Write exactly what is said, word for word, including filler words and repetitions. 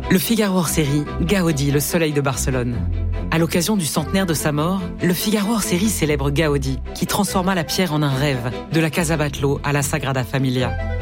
Le Figaro hors série, Gaudi, le soleil de Barcelone. À l'occasion du centenaire de sa mort, le Figaro hors série célèbre Gaudi, qui transforma la pierre en un rêve, de la Casa Batlló à la Sagrada Familia.